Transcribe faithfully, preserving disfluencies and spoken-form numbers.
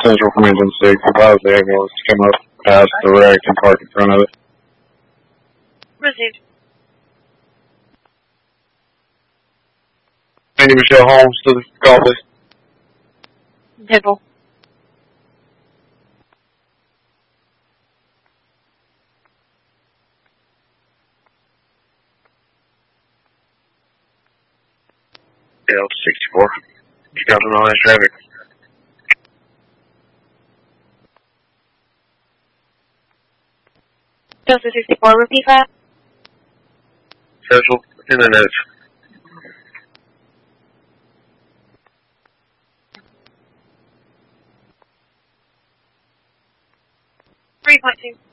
Central from Engine six. Advise the ambulance to come up past the wreck and park in front of it. Received. Sandy Michelle Holmes to the call, please. Temple. Delta sixty-four. You got an all that traffic. Delta sixty-four, repeat that. Central in the notes. three point two.